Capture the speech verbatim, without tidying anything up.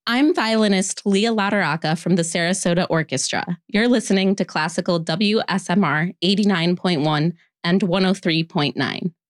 I'm violinist Leah Latteraca from the Sarasota Orchestra. You're listening to Classical W S M R eighty-nine point one and one oh three point nine.